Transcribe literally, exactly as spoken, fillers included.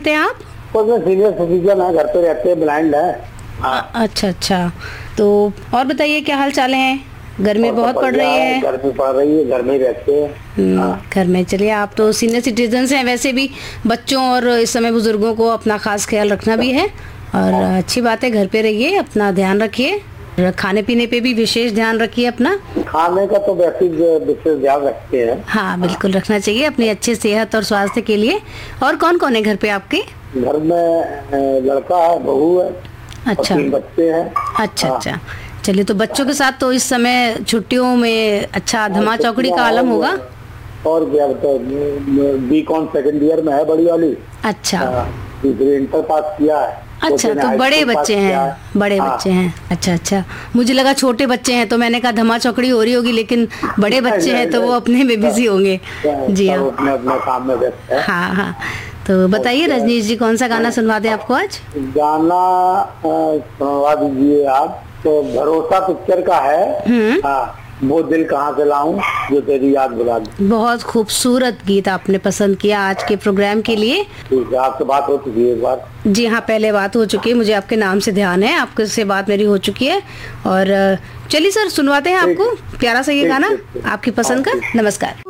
करते हैं आप? तो सीनियर सिटीजन है, घर पे रहते हैं, ब्लाइंड है। हाँ। अच्छा अच्छा, तो और बताइए क्या हाल चाल है? गर्मी बहुत पड़ रही है। गर्मी पड़ रही है, घर में रहते हैं। घर में। चलिए, आप तो सीनियर सिटीजन हैं, वैसे भी बच्चों और इस समय बुजुर्गों को अपना खास ख्याल रखना भी है और अच्छी बात है। घर पे रहिए, अपना ध्यान रखिए, खाने पीने पे भी विशेष ध्यान रखिए अपना। खाने का तो वैसे विशेष ध्यान रखते हैं। हाँ, बिल्कुल रखना चाहिए अपनी अच्छी सेहत और स्वास्थ्य के लिए। और कौन कौन है घर पे आपके? घर में लड़का है, बहू है, अच्छा, तीन बच्चे हैं। अच्छा अच्छा, चलिए, तो बच्चों के साथ तो इस समय छुट्टियों में अच्छा धमा चौकड़ी का आलम होगा। और क्या तो बी कॉम सेकंड ईयर में है बड़ी वाली। अच्छा, दूसरी इंटर पास किया है। अच्छा, तो बड़े बच्चे हैं, बड़े बच्चे हैं। अच्छा अच्छा, मुझे लगा छोटे बच्चे हैं, तो मैंने कहा धमा चौकड़ी हो रही होगी, लेकिन बड़े बच्चे हैं तो वो अपने में बिजी होंगे। जी हाँ, अपने अपने काम में व्यस्त है। हाँ हाँ, तो बताइए रजनीश जी, कौन सा गाना सुनवा दें आपको आज? गाना सुनवा दीजिए आप। तो भरोसा पिक्चर का है, हाँ, वो दिल कहाँ से लाऊं जो तेरी याद बुला दे। बहुत खूबसूरत गीत आपने पसंद किया आज के प्रोग्राम के लिए। ठीक है, आपसे बात हो चुकी है एक बार? जी हाँ, पहले बात हो चुकी है, मुझे आपके नाम से ध्यान है, आपके से बात मेरी हो चुकी है। और चलिए सर, सुनवाते हैं आपको प्यारा सा ये गाना आपकी पसंद का। नमस्कार।